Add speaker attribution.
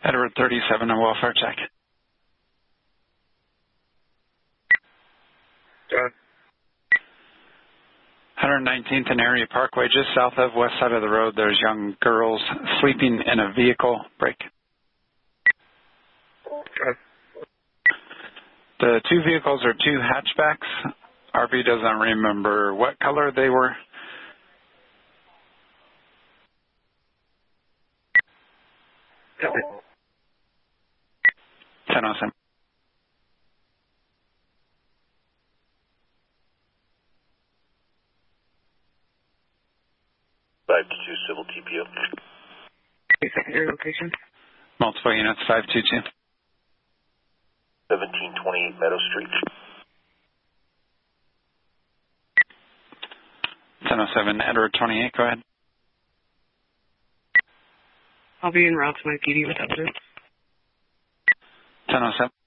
Speaker 1: Edward 37, a welfare check.
Speaker 2: John.
Speaker 1: 119th and Erie Parkway, just south of west side of the road. There's young girls sleeping in a vehicle. Break.
Speaker 2: John.
Speaker 1: The two vehicles are two hatchbacks. RV doesn't remember what color they were.
Speaker 2: Copy.
Speaker 1: 1007.
Speaker 3: 522 civil TPO.
Speaker 2: Secondary location.
Speaker 1: Multiple units, 522.
Speaker 3: 1728 Meadow Street.
Speaker 1: 1007, Edward 28, go ahead.
Speaker 2: I'll be en route to my PD with evidence.
Speaker 1: 1007.